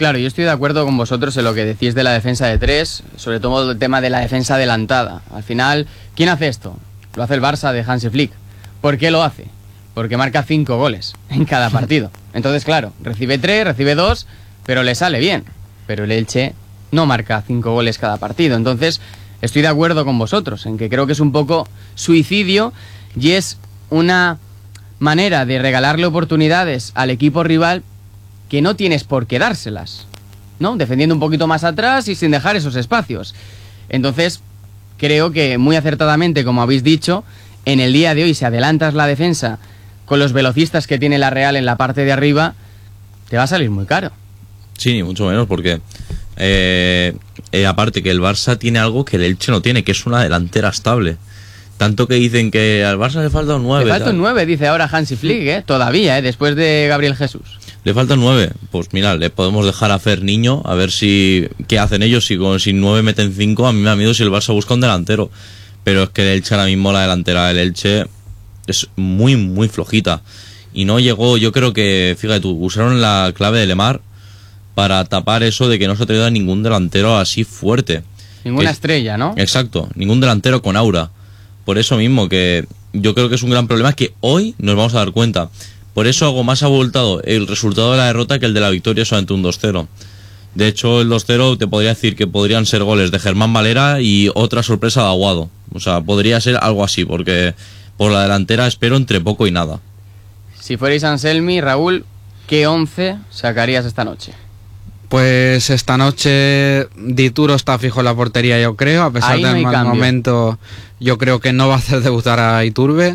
Claro, yo estoy de acuerdo con vosotros en lo que decís de la defensa de tres, sobre todo el tema de la defensa adelantada. Al final, ¿quién hace esto? Lo hace el Barça de Hansi Flick. ¿Por qué lo hace? Porque marca 5 goles en cada partido. Entonces, claro, recibe 3, recibe 2, pero le sale bien. Pero el Elche no marca 5 goles cada partido. Entonces, estoy de acuerdo con vosotros en que creo que es un poco suicidio y es una manera de regalarle oportunidades al equipo rival que no tienes por qué dárselas, ¿no? Defendiendo un poquito más atrás y sin dejar esos espacios. Entonces, creo que muy acertadamente, como habéis dicho, en el día de hoy, si adelantas la defensa con los velocistas que tiene la Real en la parte de arriba, te va a salir muy caro. Sí, ni mucho menos, porque aparte que el Barça tiene algo que el Elche no tiene, que es una delantera estable. Tanto que dicen que al Barça le falta un 9. Le falta un 9, dice ahora Hansi Flick, todavía, después de Gabriel Jesús. Le falta un 9. Pues mira, le podemos dejar a Fer Niño, a ver qué hacen ellos. Si con 9 meten 5, a mí me da miedo si el Barça busca un delantero. Pero es que el Elche ahora mismo, la delantera del Elche es muy, muy flojita. Y no llegó, yo creo que, fíjate tú, usaron la clave de Lemar para tapar eso de que no se ha traído a ningún delantero así fuerte. Ninguna estrella, ¿no? Exacto, ningún delantero con aura. Por eso mismo que yo creo que es un gran problema que hoy nos vamos a dar cuenta. Por eso algo más abultado el resultado de la derrota que el de la victoria, solamente un 2-0. De hecho, el 2-0 te podría decir que podrían ser goles de Germán Valera y otra sorpresa de Aguado. O sea, podría ser algo así, porque por la delantera espero entre poco y nada. Si fuerais Anselmi, Raúl, ¿qué 11 sacarías esta noche? Pues esta noche Dituro está fijo en la portería, yo creo, a pesar Ahí no del hay mal cambio. momento. Yo creo que no va a hacer debutar a Iturbe.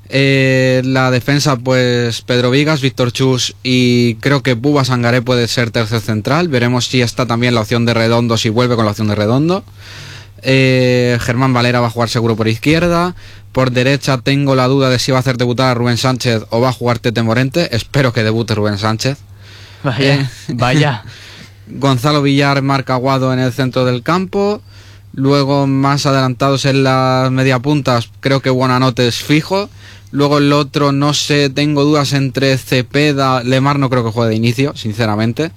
La defensa, pues Pedro Vigas, Víctor Chus y creo que Buba Sangaré puede ser tercer central. Veremos si está también la opción de Redondo, si vuelve con la opción de Redondo. Germán Valera va a jugar seguro por izquierda. Por derecha tengo la duda de si va a hacer debutar a Rubén Sánchez o va a jugar Tete Morente. Espero que debute Rubén Sánchez. Vaya. Gonzalo Villar marca Aguado en el centro del campo. Luego más adelantados en las mediapuntas creo que Buonanotte es fijo. Luego el otro no sé, tengo dudas entre Cepeda, Lemar no creo que juegue de inicio, sinceramente.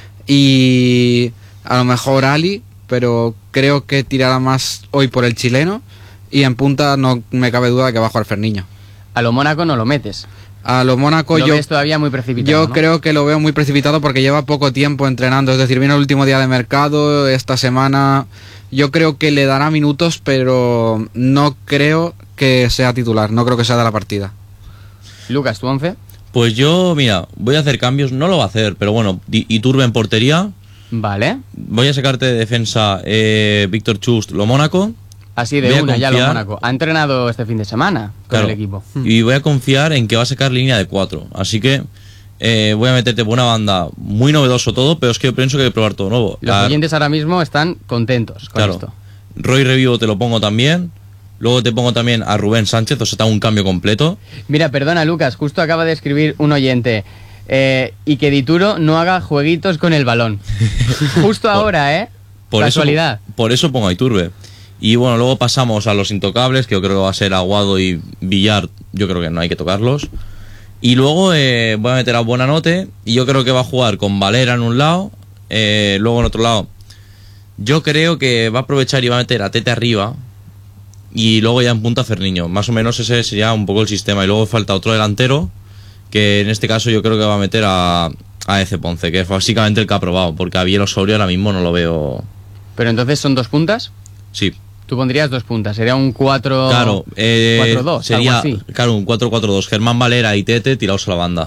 Y a lo mejor Ali, pero creo que tirará más hoy por el chileno. Y en punta no me cabe duda de que va a jugar Ferniño. A lo Mónaco no lo metes. A lo Mónaco Lo ves todavía muy precipitado, yo ¿no? creo que lo veo muy precipitado porque lleva poco tiempo entrenando, es decir, viene el último día de mercado esta semana. Yo creo que le dará minutos, pero no creo que sea titular, no creo que sea de la partida. Lucas, ¿tu 11? Pues yo, mira, voy a hacer cambios, no lo va a hacer, pero bueno, Iturbe en portería. Vale. Voy a sacarte de defensa Víctor Chust, lo Mónaco. Así de Voy a una, ya lo confiar. Mónaco. Ha entrenado este fin de semana con Claro, el equipo. y voy a confiar en que va a sacar línea de 4. Así que voy a meterte por una banda muy novedoso todo, pero es que yo pienso que hay que probar todo nuevo. Los oyentes ahora mismo están contentos con esto. Roy Revivo te lo pongo también. Luego te pongo también a Rubén Sánchez, o sea, te hago un cambio completo. Mira, perdona Lucas, justo acaba de escribir un oyente y que Dituro no haga jueguitos con el balón. Justo ahora, casualidad. Por eso pongo a Iturbe. Y bueno, luego pasamos a los intocables, que yo creo que va a ser Aguado y Villar, yo creo que no hay que tocarlos. Y luego voy a meter a Buonanotte, y yo creo que va a jugar con Valera en un lado, luego en otro lado. Yo creo que va a aprovechar y va a meter a Tete arriba, y luego ya en punta Ferniño. Más o menos ese sería un poco el sistema. Y luego falta otro delantero, que en este caso yo creo que va a meter a Eze Ponce, que es básicamente el que ha probado, porque a Biel Osorio ahora mismo no lo veo. Pero entonces son 2 puntas. Sí. Tú pondrías 2 puntas, sería un 4... Claro, 4-2, sería, algo así. claro, un 4-4-2. Germán Valera y Tete tirados a la banda.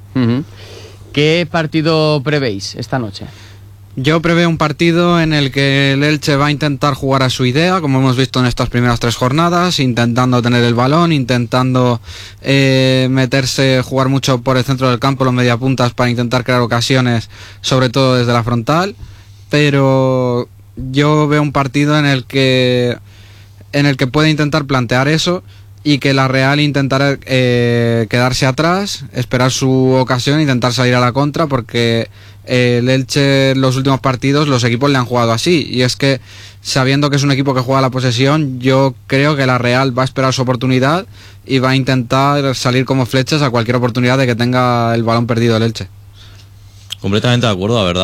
¿Qué partido prevéis esta noche? Yo preveo un partido en el que el Elche va a intentar jugar a su idea, como hemos visto en estas primeras 3 jornadas, intentando tener el balón, intentando meterse, jugar mucho por el centro del campo, los mediapuntas, para intentar crear ocasiones, sobre todo desde la frontal. Pero yo veo un partido en el que puede intentar plantear eso y que la Real intentará quedarse atrás, esperar su ocasión, intentar salir a la contra, porque el Elche en los últimos partidos los equipos le han jugado así, y es que sabiendo que es un equipo que juega a la posesión, yo creo que la Real va a esperar su oportunidad y va a intentar salir como flechas a cualquier oportunidad de que tenga el balón perdido el Elche. Completamente de acuerdo, la verdad.